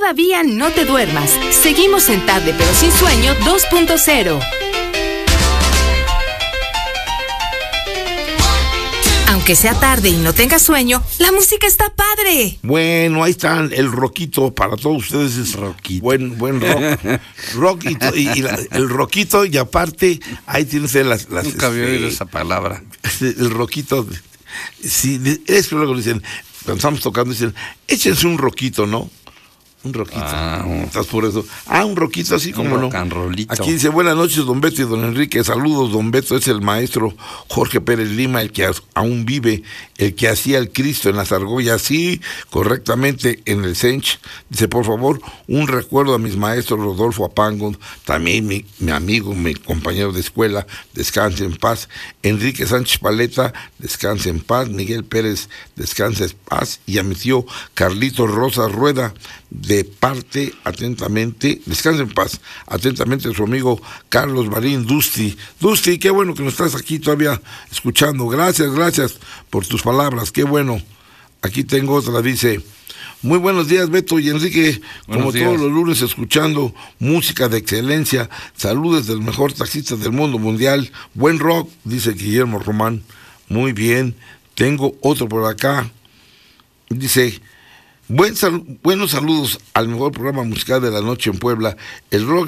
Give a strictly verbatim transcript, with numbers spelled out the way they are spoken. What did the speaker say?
Todavía no te duermas. Seguimos en Tarde pero sin sueño dos punto cero. Aunque sea tarde y no tengas sueño, la música está padre. Bueno, ahí está el rockito para todos ustedes. Es rockito. Buen, buen rock. Rockito y, y la, el rockito, y aparte, ahí tienes las... las Nunca había este, oído esa palabra. El rockito. Sí, es que luego dicen, cuando estamos tocando, dicen, échense un rockito, ¿no? Un roquito. Ah, estás por eso. Ah, un roquito así como no. Aquí dice, buenas noches, don Beto y don Enrique. Saludos, don Beto. Es el maestro Jorge Pérez Lima, el que aún vive, el que hacía el Cristo en las argollas, sí, correctamente en el Sench. Dice, por favor, un recuerdo a mis maestros Rodolfo Apango, también mi, mi amigo, mi compañero de escuela, descanse en paz. Enrique Sánchez Paleta, descanse en paz. Miguel Pérez, descanse en paz. Y a mi tío Carlito Rosa Rueda, de parte, atentamente, descansa en paz, atentamente su amigo Carlos Marín Dusty. Dusty, qué bueno que nos estás aquí todavía escuchando. Gracias, gracias por tus palabras, qué bueno. Aquí tengo otra, dice, muy buenos días, Beto y Enrique, buenos como días. Todos los lunes escuchando música de excelencia, saludos del mejor taxista del mundo mundial, buen rock, dice Guillermo Román. Muy bien, tengo otro por acá, dice, Buen sal- buenos saludos al mejor programa musical de la noche en Puebla, el rock